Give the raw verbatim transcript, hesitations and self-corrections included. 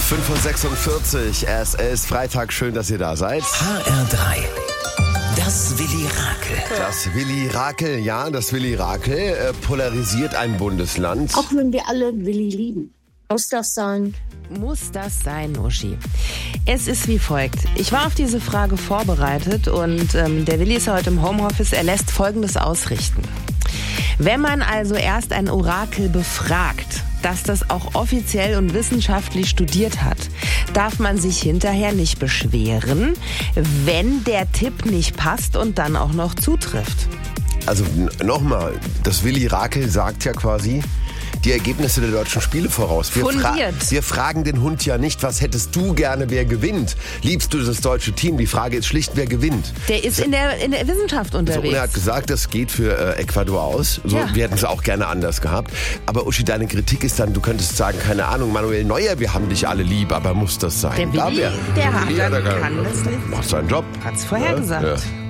fünf Uhr sechsundvierzig, es ist Freitag, schön, dass ihr da seid. H R drei, das Willi-Rakel. Das Willi-Rakel, ja, das Willi-Rakel äh, polarisiert ein Bundesland. Auch wenn wir alle Willi lieben. Muss das sein? Muss das sein, Uschi? Es ist wie folgt. Ich war auf diese Frage vorbereitet und ähm, der Willi ist ja heute im Homeoffice. Er lässt Folgendes ausrichten. Wenn man also erst ein Orakel befragt, das das auch offiziell und wissenschaftlich studiert hat, darf man sich hinterher nicht beschweren, wenn der Tipp nicht passt und dann auch noch zutrifft. Also nochmal, das Willi-Rakel sagt ja quasi die Ergebnisse der deutschen Spiele voraus. Wir, fra- wir fragen den Hund ja nicht, was hättest du gerne, wer gewinnt? Liebst du das deutsche Team? Die Frage ist schlicht, wer gewinnt? Der ist in der, in der Wissenschaft unterwegs. So, und er hat gesagt, das geht für äh, Ecuador aus. So, ja. Wir hätten es auch gerne anders gehabt. Aber Uschi, deine Kritik ist dann, du könntest sagen, keine Ahnung, Manuel Neuer, wir haben dich alle lieb, aber muss das sein? Der Willi, da wär, der, Willi, der der kann, kann das nicht. Macht seinen Job. Hat's vorher ja, gesagt. Ja.